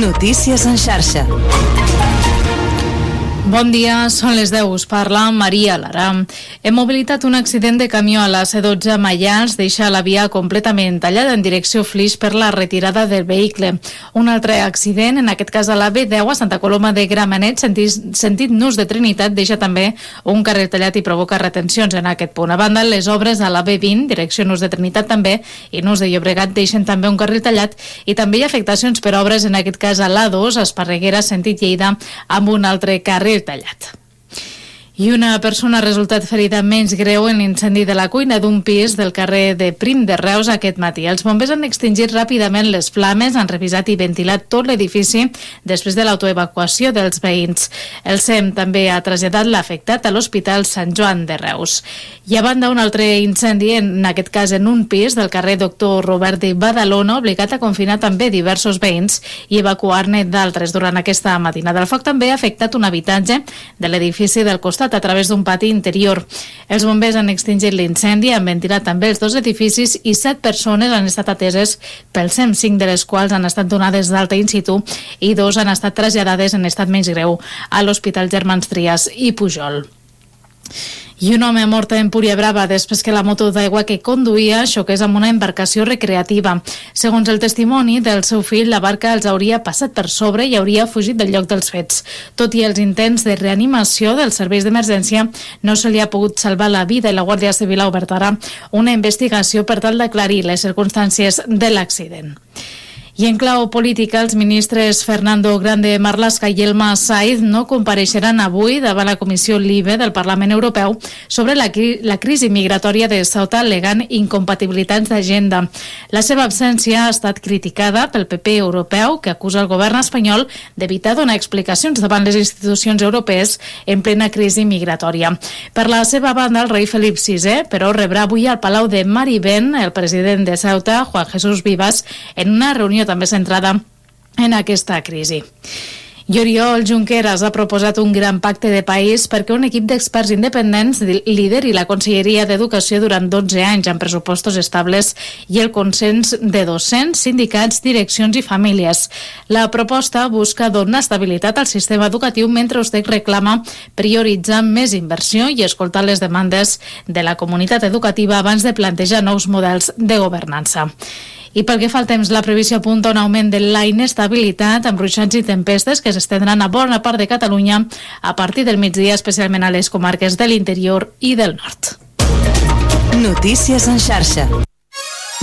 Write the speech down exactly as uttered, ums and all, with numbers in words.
Notícies en xarxa. Bon dia, són les deu, us parla Maria Lara. Hem mobilitat un accident de camió a la C dotze a Maials, deixa la via completament tallada en direcció Flix per la retirada del vehicle. Un altre accident, en aquest cas a la B deu a Santa Coloma de Gramenet, sentit, sentit Nus de Trinitat, deixa també un carril tallat i provoca retencions en aquest punt. A banda, les obres a la B vint, direcció Nus de Trinitat també, i Nus de Llobregat deixen també un carril tallat, i també hi ha afectacions per obres, en aquest cas a l'A dos, a Esparreguera, sentit Lleida, amb un altre carril tallat. I una persona ha resultat ferida menys greu en l'incendi de la cuina d'un pis del carrer de Prim de Reus aquest matí. Els bombers han extingit ràpidament les flames, han revisat i ventilat tot l'edifici després de l'autoevacuació dels veïns. El S E M també ha traslladat l'afectat a l'Hospital Sant Joan de Reus. I a banda, un altre incendi, en aquest cas en un pis del carrer Doctor Robert de Badalona, obligat a confinar també diversos veïns i evacuar-ne d'altres durant aquesta matinada. El foc també ha afectat un habitatge de l'edifici del costat a través d'un pati interior. Els bombers han extingit l'incendi, han ventilat també els dos edificis i set persones han estat ateses pel S E M, cinc de les quals han estat donades d'alta in situ i dos han estat traslladades en estat menys greu a l'Hospital Germans Trias i Pujol. I un home mort a Empúria Brava després que la moto d'aigua que conduïa xoqués amb una embarcació recreativa. Segons el testimoni del seu fill, la barca els hauria passat per sobre i hauria fugit del lloc dels fets. Tot i els intents de reanimació dels serveis d'emergència, no se li ha pogut salvar la vida i la Guàrdia Civil ha obert ara una investigació per tal d'aclarir les circumstàncies de l'accident. I en clau política, els ministres Fernando Grande Marlaska i Elma Saiz no compareixeran avui davant la Comissió LIBE del Parlament Europeu sobre la, cri la crisi migratòria de Ceuta, alegant incompatibilitats d'agenda. La seva absència ha estat criticada pel P P europeu, que acusa el govern espanyol d'evitar donar explicacions davant les institucions europees en plena crisi migratòria. Per la seva banda, el rei Felip sisè, però, rebrà avui al Palau de Marivent el president de Ceuta, Juan Jesús Vivas, en una reunió també centrada en aquesta crisi. I Oriol Junqueras ha proposat un gran pacte de país perquè un equip d'experts independents lideri la Conselleria d'Educació durant dotze anys amb pressupostos estables i el consens de docents, sindicats, direccions i famílies. La proposta busca donar estabilitat al sistema educatiu mentre USTEC reclama prioritzar més inversió i escoltar les demandes de la comunitat educativa abans de plantejar nous models de governança. I pel que fa al temps, la previsió apunta un augment de la inestabilitat amb ruixats i tempestes que s'estendran a bona part de Catalunya a partir del migdia, especialment a les comarques de l'interior i del nord. Notícies en xarxa.